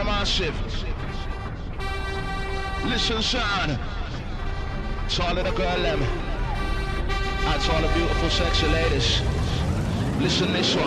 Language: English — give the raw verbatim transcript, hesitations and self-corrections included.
a massive. Listen, son. To all of the girl them. And to all the beautiful sexy ladies. Listen this one.